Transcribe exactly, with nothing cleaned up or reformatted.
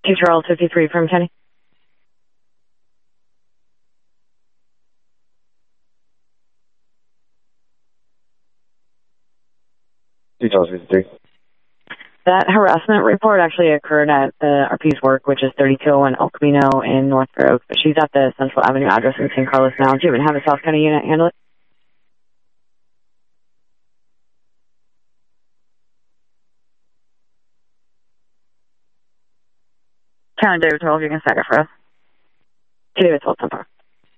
two Charles fifty-three from Kenny. two Charles fifty-three. That harassment report actually occurred at the R P's work, which is thirty-two oh one El Camino in North Fair Oaks, but she's at the Central Avenue address in San Carlos now. Do you even have a South County unit handle it? County David twelve, you can stack it for us. David twelve, ten four.